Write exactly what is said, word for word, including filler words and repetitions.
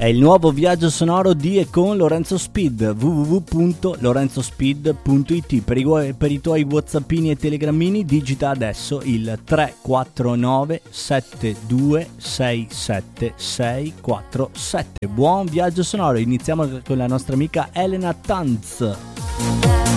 È il nuovo viaggio sonoro di e con Lorenzo Speed, w w w punto lorenzo speed punto i t. Per i, per i tuoi whatsappini e telegrammini digita adesso il tre quattro nove sette due sei sette sei quattro sette. Buon viaggio sonoro, iniziamo con la nostra amica Elena Tanz.